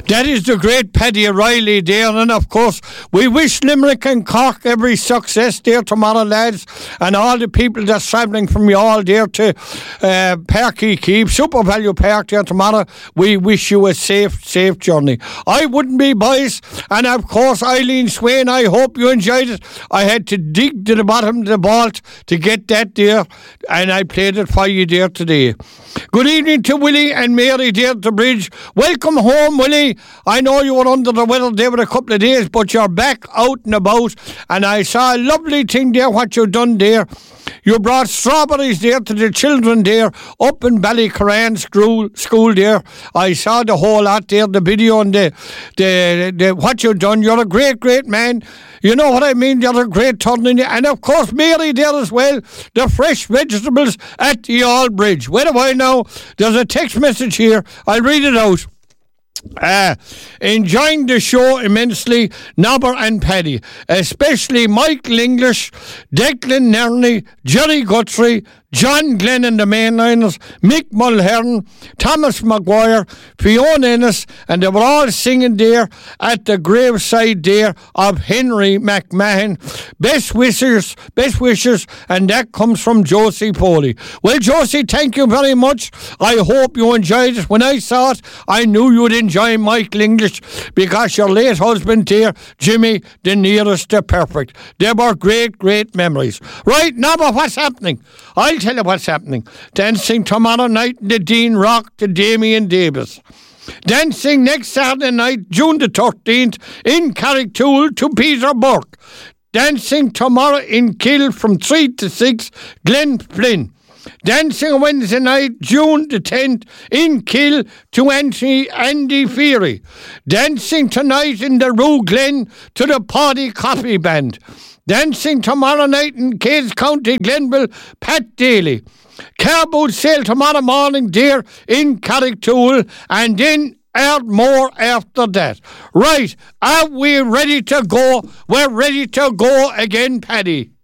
That is the great Paddy O'Reilly there, and of course we wish Limerick and Cork every success there tomorrow, lads, and all the people that's travelling from y'all there to Parky Keep, Super Value Park there tomorrow. We wish you a safe journey. I wouldn't be, boys, and of course Eileen Swain, I hope you enjoyed it. I had to dig to the bottom of the vault to get that there, and I played it for you there today. Good evening to Willie and Mary there at the bridge. Welcome home, Willie. I know you were under the weather there for a couple of days, but you're back out and about, and I saw a lovely thing there, what you've done there. You brought strawberries there to the children there up in Ballycurran school there. I saw the whole lot there, the video and the what you've done. You're a great man. You know what I mean? You're a great turning. And of course, Mary there as well. The fresh vegetables at the All Bridge. Wait a while now. There's a text message here. I'll read it out. Enjoying the show immensely, Nobber and Paddy, especially Michael English, Declan Nerney, Jerry Guthrie, John Glenn and the mainliners, Mick Mulhern, Thomas Maguire, Fiona Ennis, and they were all singing there at the graveside there of Henry McMahon. Best wishes, and that comes from Josie Foley. Well, Josie, thank you very much. I hope you enjoyed it. When I saw it, I knew you'd enjoy Michael English because your late husband there, Jimmy, the nearest to perfect. They were great memories. Right, now, but what's happening? I'll tell you what's happening. Dancing tomorrow night in the Dean Rock to Damien Davis. Dancing next Saturday night, June the 13th, in Carrigtwohill to Peter Burke. Dancing tomorrow in Kill from 3 to 6, Glenn Flynn. Dancing Wednesday night, June the 10th, in Kill to Andy Feary. Dancing tonight in the Rue Glen to the Paddy Coffee Band. Dancing tomorrow night in Cades County, Glenville, Pat Daly. Car boat sale tomorrow morning there in Carrigtwohill, and then more after that. Right, are we ready to go? We're ready to go again, Paddy.